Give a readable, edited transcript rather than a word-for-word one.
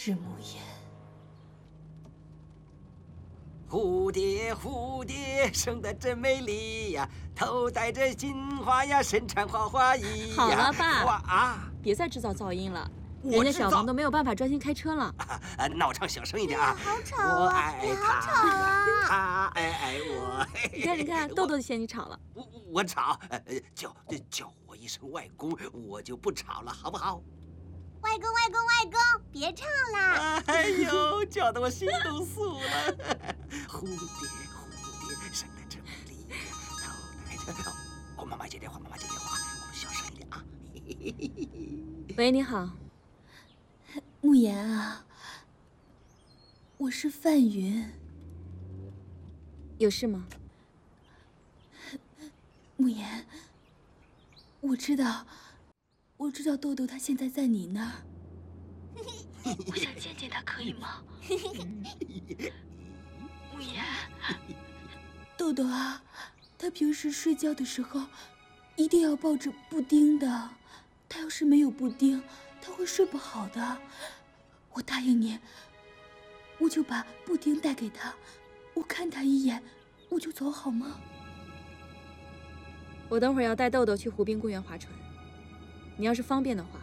日暮言。 蝴蝶，蝴蝶，生得真美丽呀，头戴着金花呀，身穿花花衣呀。 好了，爸， 哇啊！ 别再制造噪音了，人家小王都没有办法专心开车了。 那我唱小声一点啊！ 好吵我啊！ 爱你好他， 吵啊！ 他爱我。 你看，你看，豆豆嫌你吵了。 我吵，叫我一声外公，我就不吵了，好不好？ 外公，外公，外公，别唱啦！ 哎呦，叫得我心都酥了。蝴蝶，蝴蝶，生得真美丽呀，头戴着……哦，妈妈接电话，妈妈接电话，我们小声一点啊。 喂，你好， 慕言啊，我是范云。 有事吗？ 慕言，我知道豆豆他现在在你那儿，我想见见他，可以吗？慕言，豆豆啊，他平时睡觉的时候一定要抱着布丁的，他要是没有布丁，他会睡不好的。我答应你，我就把布丁带给他，我看他一眼，我就走，好吗？ 我等会儿要带豆豆去湖滨公园划船，你要是方便的话，